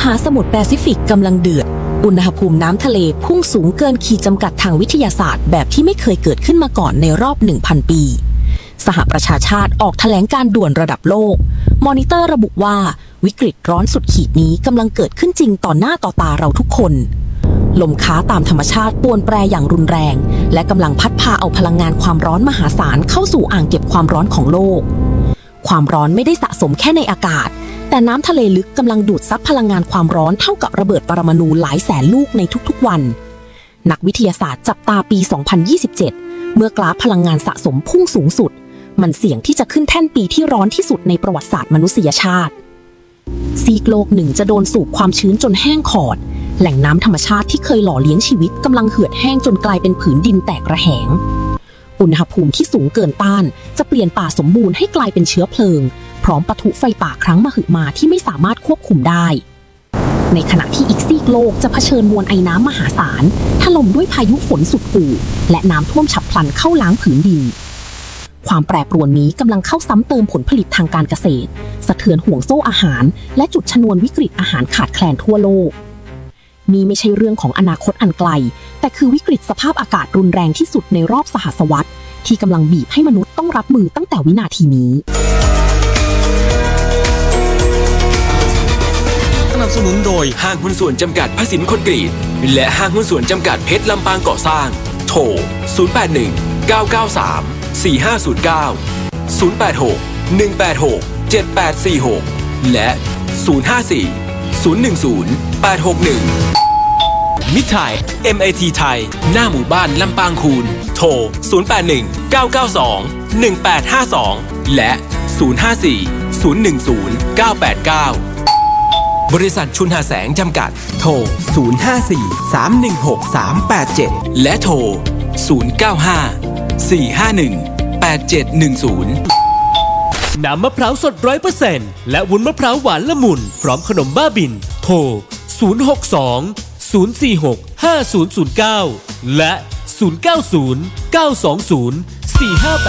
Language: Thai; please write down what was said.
หาสมุทรแปซิฟิกกำลังเดือดอุณหภูมิน้ำทะเลพุ่งสูงเกินขีดจำกัดทางวิทยาศาสตร์แบบที่ไม่เคยเกิดขึ้นมาก่อนในรอบ 1,000 ปีสหประชาชาติออกแถลงการด่วนระดับโลกมอนิเตอร์ระบุว่าวิกฤตร้อนสุดขีดนี้กำลังเกิดขึ้นจริงต่อหน้าต่อตาเราทุกคนลมค้าตามธรรมชาติป่วนแปรอย่างรุนแรงและกำลังพัดพาเอาพลังงานความร้อนมหาศาลเข้าสู่อ่างเก็บความร้อนของโลกความร้อนไม่ได้สะสมแค่ในอากาศแต่น้ำทะเลลึกกำลังดูดซับพลังงานความร้อนเท่ากับระเบิดปรมาณูหลายแสนลูกในทุกๆวันนักวิทยาศาสตร์จับตาปี 2027 เมื่อกราฟพลังงานสะสมพุ่งสูงสุดมันเสี่ยงที่จะขึ้นแท่นปีที่ร้อนที่สุดในประวัติศาสตร์มนุษยชาติซีกโลกหนึ่งจะโดนสูบความชื้นจนแห้งขอดแหล่งน้ำธรรมชาติที่เคยหล่อเลี้ยงชีวิตกำลังเหือดแห้งจนกลายเป็นผืนดินแตกระแหงอุณหภูมิที่สูงเกินต้านจะเปลี่ยนป่าสมบูรณ์ให้กลายเป็นเชื้อเพลิงพร้อมปะทุไฟป่าครั้งมหึมาที่ไม่สามารถควบคุมได้ในขณะที่อีกซีกโลกจะเผชิญมวลไอน้ำมหาศาลถล่มด้วยพายุฝนสุดกู่และน้ำท่วมฉับพลันเข้าล้างผืนดินความแปรปรวนนี้กำลังเข้าซ้ำเติมผลผลิตทางการเกษตรสะเทือนห่วงโซ่อาหารและจุดชนวนวิกฤตอาหารขาดแคลนทั่วโลกนี่ไม่ใช่เรื่องของอนาคตอันไกลแต่คือวิกฤตสภาพอากาศรุนแรงที่สุดในรอบสหศตวรรษที่กำลังบีบให้มนุษย์ต้องรับมือตั้งแต่วินาทีนี้สนับสนุนโดยห้างหุ้นส่วนจำกัดพสินคอนกรีตและห้างหุ้นส่วนจำกัดเพชรลำปางก่อสร้างโทร081 993 4509 086 186 7846และ054 010 861มิตรไทย MAT ไทยหน้าหมู่บ้านลำปางคูนโทร081 992 1852และ054 010 989บริษัทชุนหาแสงจำกัดโทร054 316 387และโทร095 451 8710 น้ำมะพร้าวสด 100% และวุ้นมะพร้าวหวานละมุนพร้อมขนมบ้าบินโทร062 046 5009และ090 920 458